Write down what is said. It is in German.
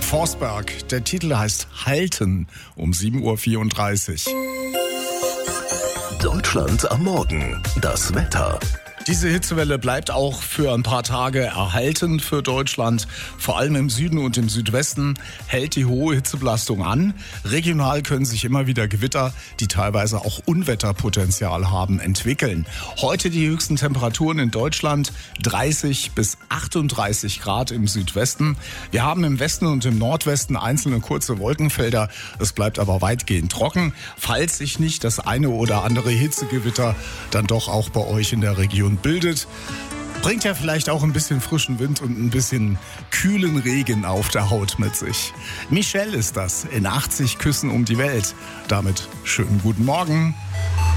Forsberg. Der Titel heißt Halten um 7.34 Uhr. Deutschland am Morgen. Das Wetter. Diese Hitzewelle bleibt auch für ein paar Tage erhalten für Deutschland. Vor allem im Süden und im Südwesten hält die hohe Hitzebelastung an. Regional können sich immer wieder Gewitter, die teilweise auch Unwetterpotenzial haben, entwickeln. Heute die höchsten Temperaturen in Deutschland 30 bis 38 Grad im Südwesten. Wir haben im Westen und im Nordwesten einzelne kurze Wolkenfelder. Es bleibt aber weitgehend trocken, falls sich nicht das eine oder andere Hitzegewitter dann doch auch bei euch in der Region bildet. Bringt ja vielleicht auch ein bisschen frischen Wind und ein bisschen kühlen Regen auf der Haut mit sich. Michelle ist das in 80 Küssen um die Welt. Damit schönen guten Morgen.